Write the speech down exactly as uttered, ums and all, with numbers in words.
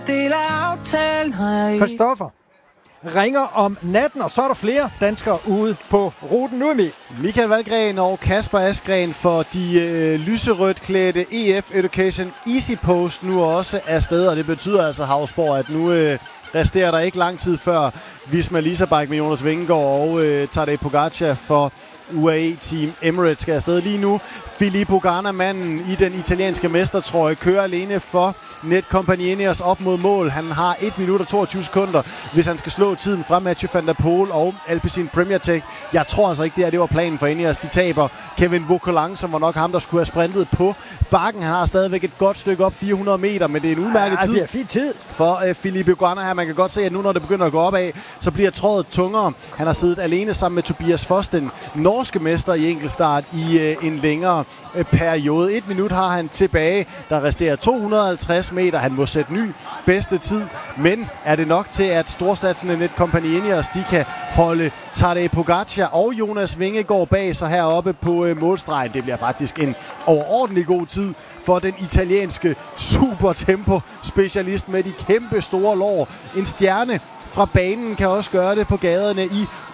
Del af aftalen her. Christoffer ringer om natten, og så er der flere danskere ude på ruten. Nu er med Michael Valgren og Kasper Askren for de øh, lyserødt klædte E F Education Easy Post nu også afsted, og det betyder altså, Havsborg, at nu øh, resterer der ikke lang tid før Visma Leisure med Jonas Vingegaard og øh, Tadej Pogacar for U A E Team Emirates skal afsted lige nu. Filippo Ganna, manden i den italienske mestertrøje, kører alene for Netcompany Ineos op mod mål. Han har et minut og toogtyve sekunder, hvis han skal slå tiden fra Mathieu van der Poel og Alpecin Premier Tech. Jeg tror altså ikke, det, her, det var planen for Ineos. De taber Kevin Vauquelin, som var nok ham, der skulle have sprintet på bakken. Han har stadigvæk et godt stykke op, fire hundrede meter, men det er en udmærket ja, tid. Det er fin tid for uh, Filippo Ganna her. Man kan godt se, at nu når det begynder at gå opad, så bliver trådet tungere. Han har siddet alene sammen med Tobias Foss, den norske mester i enkeltstart, i uh, en længere uh, periode. Et minut har han tilbage. Der resterer to hundrede og halvtreds meter. Han må sætte ny bedste tid, men er det nok til, at storsatsende Netcompany Ineos, de kan holde Tadej Pogacar og Jonas Vingegaard bag sig heroppe på uh, målstregen? Det bliver faktisk en overordentlig god tid for den italienske supertempo-specialist med de kæmpe store lår. En stjerne fra banen kan også gøre det på gaderne i